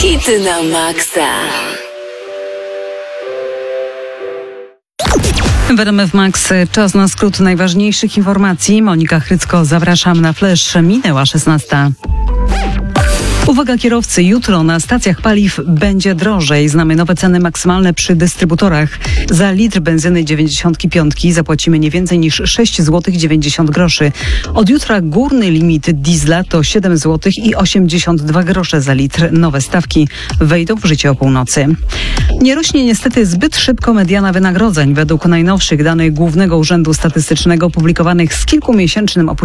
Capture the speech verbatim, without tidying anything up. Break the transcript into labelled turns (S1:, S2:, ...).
S1: Hity na maksa.
S2: W R M F Max czas na skrót najważniejszych informacji. Monika Chrycko, zapraszam na Flash. Minęła szesnasta. Uwaga kierowcy, jutro na stacjach paliw będzie drożej. Znamy nowe ceny maksymalne przy dystrybutorach. Za litr benzyny dziewięćdziesiąt pięć zapłacimy nie więcej niż sześć złotych dziewięćdziesiąt groszy. Od jutra górny limit diesla to siedem złotych osiemdziesiąt dwa grosze za litr. Nowe stawki wejdą w życie o północy. Nie rośnie niestety zbyt szybko mediana wynagrodzeń. Według najnowszych danych Głównego Urzędu Statystycznego publikowanych z kilkumiesięcznym opóźnieniem